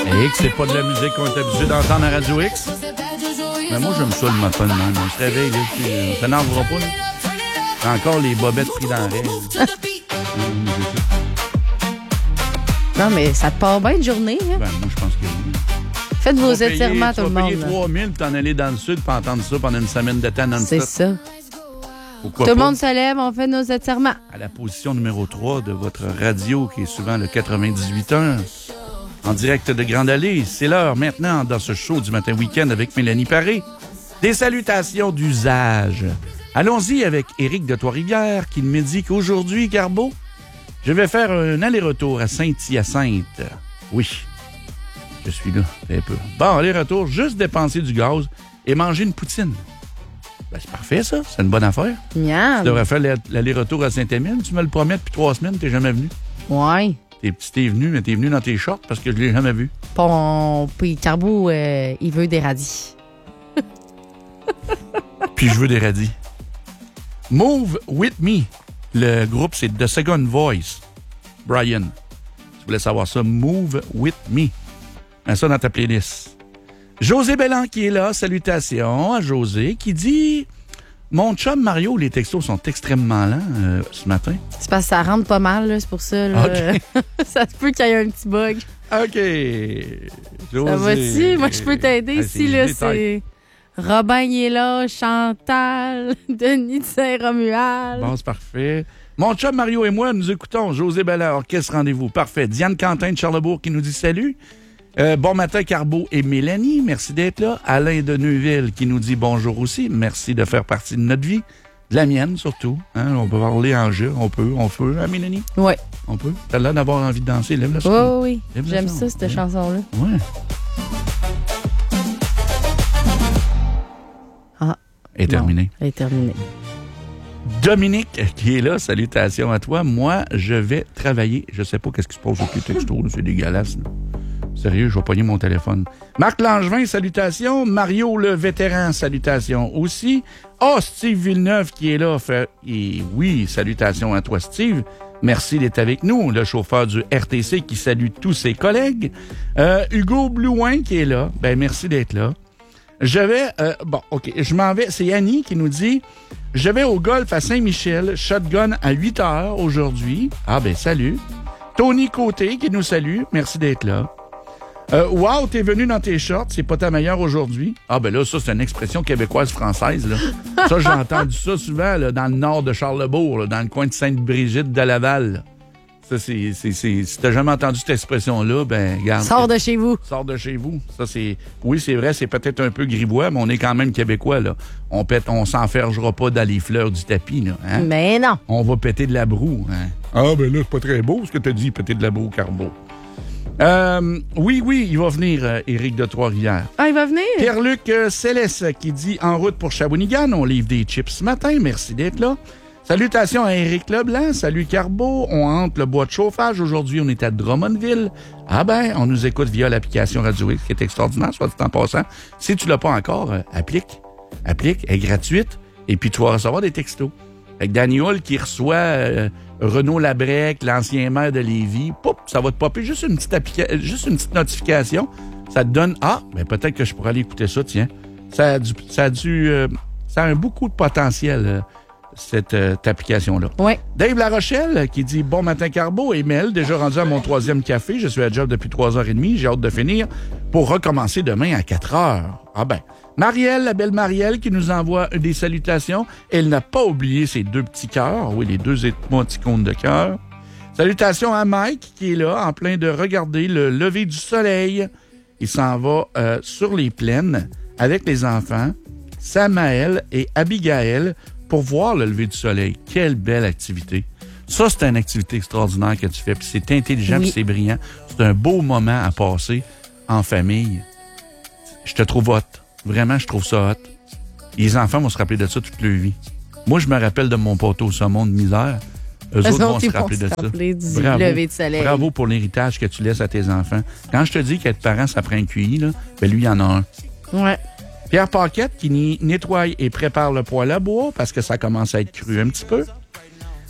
X, c'est pas de la musique qu'on est habitué d'entendre à Radio X. Mais moi, j'aime ça le matin, man. On se réveille, là, puis on s'énervera pas, là. J'ai encore les bobettes pris dans la règle. Non, mais ça te part bien de journée, hein? Ben, moi, je pense que oui. Faites vos étirements, tout le monde. Tu vas payer 3 000 puis t'en aller dans le sud puis entendre ça pendant une semaine de temps non-stop. C'est ça. Pourquoi tout le pas? monde se lève, on fait nos étirements. À la position numéro 3 de votre radio, qui est souvent le 98.1, en direct de Grande Allée. C'est l'heure maintenant, dans ce show du matin week-end avec Mélanie Paré. Des salutations d'usage. Allons-y avec Éric de Trois-Rivières qui me dit qu'aujourd'hui, Carbo, je vais faire un aller-retour à Saint-Hyacinthe. Oui, je suis là, un peu. Bon, aller-retour, juste dépenser du gaz et manger une poutine. Ben, c'est parfait, ça. C'est une bonne affaire. Miam. Tu devrais faire l'aller-retour à Saint-Émile. Tu me le promets depuis 3 semaines, t'es jamais venu. Ouais. T'es venu, mais t'es venu dans tes shorts parce que je l'ai jamais vu. Puis Carbo, il veut des radis. Puis je veux des radis. Move With Me. Le groupe, c'est The Second Voice. Brian. Tu voulais savoir ça. Move With Me. Mets ça dans ta playlist. José Bellan qui est là. Salutations à José qui dit... Mon chum Mario, les textos sont extrêmement lents ce matin. C'est parce que ça rentre pas mal, là, c'est pour ça. Là. Okay. Ça se peut qu'il y ait un petit bug. OK. José. Ça va-tu? Moi, je peux t'aider ici, là. C'est Robin, il est là. Chantal, Denis de Saint-Romuald. Bon, c'est parfait. Mon chum Mario et moi, nous écoutons José Bellan, Orchestre Rendez-vous. Parfait. Diane Quentin de Charlebourg qui nous dit salut. Bon matin, Carbo et Mélanie. Merci d'être là. Alain de Neuville qui nous dit bonjour aussi. Merci de faire partie de notre vie. De la mienne, surtout. Hein? On peut parler en jeu. On peut, hein, Mélanie? Oui. On peut. T'as l'air d'avoir envie de danser. Lève le son. Oui. J'aime ça, cette chanson-là. Ouais. Ah. Elle est terminée. Elle est terminée. Dominique qui est là, salutations à toi. Moi, je vais travailler. Je sais pas qu'est-ce qui se passe avec les textos. C'est dégueulasse. Là. Sérieux, je vais pogner mon téléphone. Marc Langevin, salutations. Mario le vétéran, salutations aussi. Ah, Steve Villeneuve qui est là. Et oui, salutations à toi, Steve. Merci d'être avec nous. Le chauffeur du RTC qui salue tous ses collègues. Hugo Blouin qui est là. Ben, merci d'être là. Je m'en vais. C'est Annie qui nous dit... Je vais au golf à Saint-Michel, shotgun à 8 heures aujourd'hui. Ah ben, salut. Tony Côté qui nous salue. Merci d'être là. Wow, t'es venu dans tes shorts, c'est pas ta meilleure aujourd'hui. Ah ben là, ça, c'est une expression québécoise-française. Là. Ça, j'ai entendu ça souvent là, dans le nord de Charlebourg, là, dans le coin de Sainte-Brigitte de Laval. Là. Ça, si t'as jamais entendu cette expression-là, ben, regarde. Sors de chez vous. Sors de chez vous. Ça, oui, c'est vrai, c'est peut-être un peu grivois, mais on est quand même québécois, là. On s'enfergera pas dans les fleurs du tapis, là. Hein? Mais non. On va péter de la broue, hein. Ah, ben là, c'est pas très beau, ce que t'as dit, péter de la broue, Carbo. Oui, il va venir, Éric de Trois-Rivières. Ah, il va venir? Pierre-Luc Céleste qui dit « En route pour Shawinigan, on livre des chips ce matin. Merci d'être là. » Salutations à Éric Leblanc. Salut Carbo. On hante le bois de chauffage. Aujourd'hui, on est à Drummondville. Ah ben, on nous écoute via l'application Radio X qui est extraordinaire, soit dit en passant. Si tu l'as pas encore, applique. Elle est gratuite. Et puis, tu vas recevoir des textos. Avec Danny Hull qui reçoit Renaud Labrec, l'ancien maire de Lévis. Poup, ça va te popper juste une petite notification. Ça te donne, peut-être que je pourrais aller écouter ça, tiens. Ça a beaucoup de potentiel, cette application-là. Ouais. Dave Larochelle qui dit « Bon matin, Carbo » et Mel, déjà rendu à mon 3e café. Je suis à job depuis 3h30. J'ai hâte de finir pour recommencer demain à 4h. Ah ben. Marielle, la belle Marielle qui nous envoie des salutations. Elle n'a pas oublié ses 2 petits cœurs. Oui, les 2 émoticônes de cœur. Salutations à Mike qui est là en plein de regarder le lever du soleil. Il s'en va sur les plaines avec les enfants, Samaël et Abigail, pour voir le lever du soleil. Quelle belle activité. Ça, c'est une activité extraordinaire que tu fais. Puis c'est intelligent, puis c'est brillant. C'est un beau moment à passer en famille. Je te trouve hot. Vraiment, je trouve ça hot. Les enfants vont se rappeler de ça toute leur vie. Moi, je me rappelle de mon poteau au saumon de misère. Eux autres vont se rappeler de ça. Bravo. Lever de soleil. Bravo pour l'héritage que tu laisses à tes enfants. Quand je te dis qu'être parent, ça prend un QI, là, ben lui, il y en a un. Ouais. Pierre Paquette qui nettoie et prépare le poêle à bois parce que ça commence à être cru un petit peu.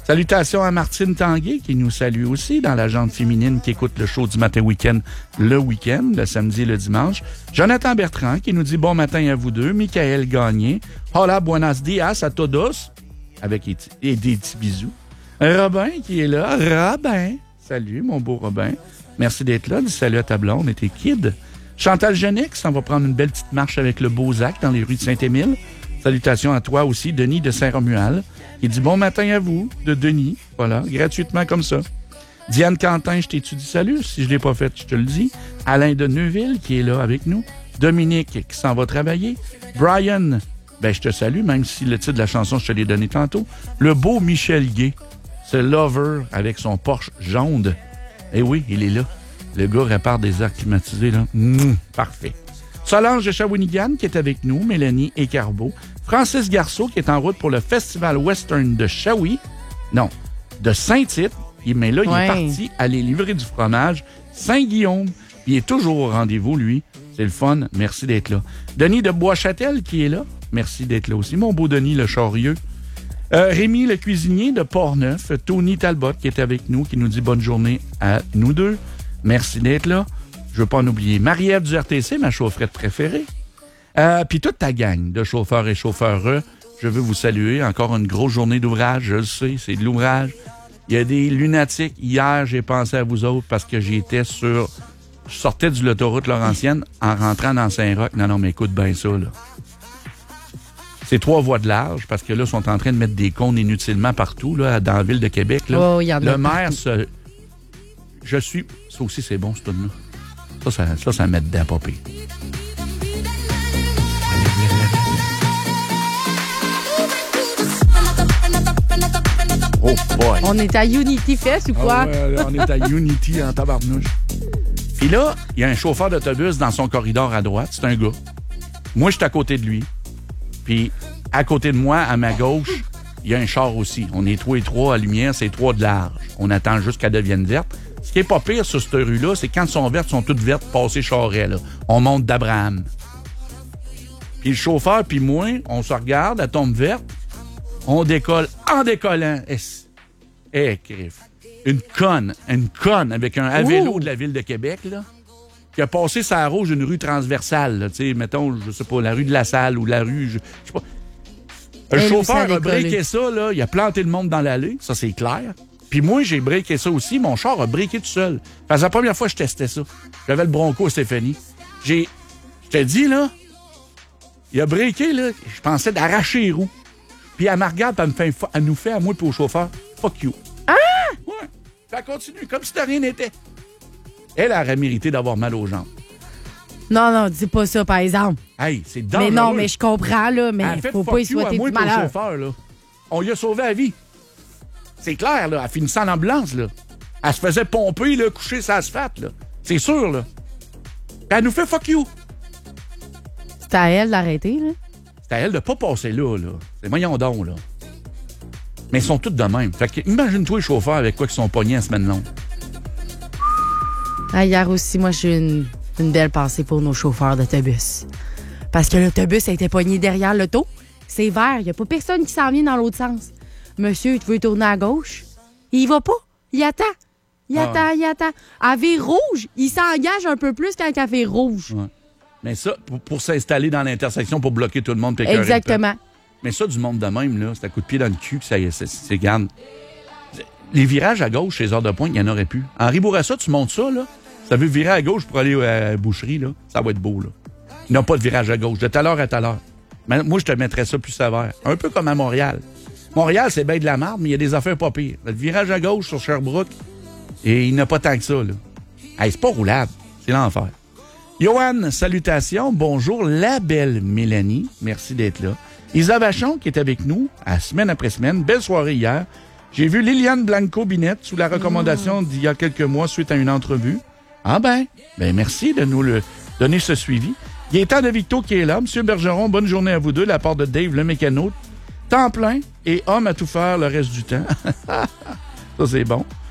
Salutations à Martine Tanguay qui nous salue aussi dans la gente féminine qui écoute le show du matin week-end le samedi et le dimanche. Jonathan Bertrand qui nous dit bon matin à vous deux. Michael Gagné. Hola, buenos dias a todos. Avec des petits bisous. Robin qui est là. Robin. Salut, mon beau Robin. Merci d'être là. Dis salut à ta blonde et tes kids. Chantal Genix, on va prendre une belle petite marche avec le Beauzac dans les rues de Saint-Émile. Salutations à toi aussi, Denis de Saint-Romuald. Il dit bon matin à vous, de Denis. Voilà, gratuitement comme ça. Diane Quentin, je t'ai-tu dit salut? Si je ne l'ai pas fait, je te le dis. Alain de Neuville, qui est là avec nous. Dominique, qui s'en va travailler. Brian, je te salue, même si le titre de la chanson, je te l'ai donné tantôt. Le beau Michel Gay, ce lover avec son Porsche jaune. Eh oui, il est là. Le gars répare des airs climatisés, là. Parfait. Solange de Shawinigan, qui est avec nous. Mélanie et Carbo. Francis Garceau, qui est en route pour le Festival Western de Shawi. Non, de Saint-Tite. Mais là, il est parti aller livrer du fromage. Saint-Guillaume. Il est toujours au rendez-vous, lui. C'est le fun. Merci d'être là. Denis de Bois-Châtel, qui est là. Merci d'être là aussi. Mon beau Denis, le charieux. Rémi, le cuisinier de Portneuf. Tony Talbot, qui est avec nous, qui nous dit bonne journée à nous deux. Merci d'être là. Je veux pas en oublier. Marie-Ève du RTC, ma chaufferette préférée. Puis toute ta gang de chauffeurs et chauffeurs, je veux vous saluer. Encore une grosse journée d'ouvrage, je le sais, c'est de l'ouvrage. Il y a des lunatiques. Hier, j'ai pensé à vous autres parce que je sortais de l'autoroute Laurentienne en rentrant dans Saint-Roch. Non, mais écoute bien ça, là. C'est 3 voies de large parce que là, ils sont en train de mettre des cônes inutilement partout, là, dans la ville de Québec. Là. Oh, il y en a le maire Ça aussi, c'est bon, ce truc-là. Ça met dedans, pas pire. Oh boy! On est à Unity Fest ou quoi? On est à Unity en tabarnouche. Puis là, il y a un chauffeur d'autobus dans son corridor à droite. C'est un gars. Moi, je suis à côté de lui. Puis, à côté de moi, à ma gauche, il y a un char aussi. On est 3 et 3 à lumière, c'est 3 de large. On attend juste qu'elle devienne verte. Ce qui est pas pire sur cette rue-là, c'est quand elles sont vertes, elles sont toutes vertes, passées charret, là. On monte d'Abraham. Puis le chauffeur puis moi, on se regarde, elle tombe verte, on décolle en décollant. Crif. Une conne avec un vélo de la ville de Québec, là, qui a passé sa rouge une rue transversale, là, tu sais, mettons, je sais pas, la rue de la Salle ou la rue, je sais pas. Le chauffeur a breaké ça, là, il a planté le monde dans l'allée, ça c'est clair. Puis moi, j'ai breaké ça aussi, mon char a breaké tout seul. Parce que la première fois que je testais ça, j'avais le Bronco Stéphanie. Je te dis, là, il a breaké, là, je pensais d'arracher les roues. Puis elle me regarde, elle nous fait, à moi et au chauffeur, fuck you. Ah! Ouais, ça continue, comme si de rien n'était. Elle aurait mérité d'avoir mal aux jambes. Non, dis pas ça, par exemple. Hey, c'est dangereux. Mais non, mais je comprends, là, mais faut pas y souhaiter du malheur. Chauffeur, là. On lui a sauvé la vie. C'est clair, là, elle finissait en ambulance, là. Elle se faisait pomper, là, coucher sur l'asphalte, là. C'est sûr, là. Puis elle nous fait fuck you. C'est à elle d'arrêter, là. C'est à elle de pas passer là, là. C'est moyen don, là. Mais ils sont tous de même. Fait que imagine-toi les chauffeurs avec quoi ils sont pognés en semaine longue. Ah, hier aussi, moi, j'ai une belle pensée pour nos chauffeurs d'autobus. Parce que l'autobus a été pogné derrière l'auto. C'est vert, il n'y a pas personne qui s'en vient dans l'autre sens. Monsieur, tu veux tourner à gauche? Il va pas. Il attend. Il attend. À vire rouge, il s'engage un peu plus quand elle fait rouge. Ouais. Mais ça, pour s'installer dans l'intersection pour bloquer tout le monde. Exactement. Mais ça, du monde de même, là, c'est un coup de pied dans le cul que c'est garde. Les virages à gauche, chez les heures de pointe, il n'y en aurait plus. Henri Bourassa, tu montes ça, là. Ça veut virer à gauche pour aller à la boucherie, là. Ça va être beau, là. Il n'y a pas de virage à gauche, de telle heure à telle heure. Mais moi, je te mettrais ça plus sévère. Un peu comme à Montréal. Montréal, c'est bien de la merde, mais il y a des affaires pas pires. Le virage à gauche sur Sherbrooke, et il n'y a pas tant que ça, là. Hey, c'est pas roulable. C'est l'enfer. Johan, salutations. Bonjour, la belle Mélanie. Merci d'être là. Isa Vachon, qui est avec nous, semaine après semaine. Belle soirée hier. J'ai vu Liliane Blanco-Binette sous la recommandation d'il y a quelques mois suite à une entrevue. Ah ben merci de nous donner ce suivi. Gaétan de Victo qui est là. Monsieur Bergeron, bonne journée à vous deux. La part de Dave, le mécano. Temps plein et homme à tout faire le reste du temps. Ça, c'est bon.